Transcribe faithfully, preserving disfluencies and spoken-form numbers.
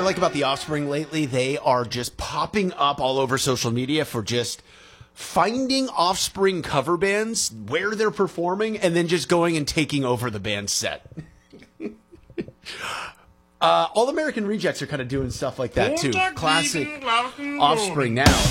like about the Offspring lately. They are just popping up all over social media for just finding Offspring cover bands where they're performing and then just going and taking over the band's set. uh, All American Rejects are kind of doing stuff like that too. Classic Offspring now.